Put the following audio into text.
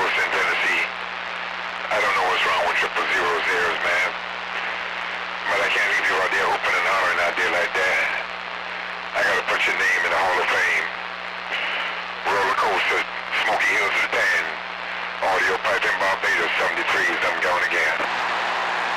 Galveston, Tennessee. I don't know what's wrong with 000s, man. But I can't leave you out there opening and hollering out there like that.